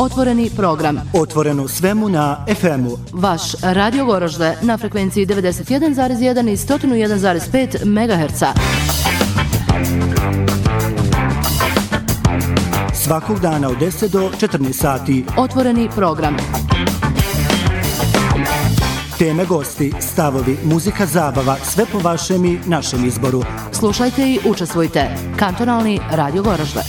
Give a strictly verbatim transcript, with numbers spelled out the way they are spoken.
Otvoreni program. Otvoreno svemu na ef emu. Vaš Radio Goražde na frekvenciji devedeset jedan zarez jedan i sto jedan zarez pet megaherca. Svakog dana od deset do četrnaest sati. Otvoreni program. Teme, gosti, stavovi, muzika, zabava, sve po vašem i našem izboru. Slušajte i učestvujte. Kantonalni Radio Goražde.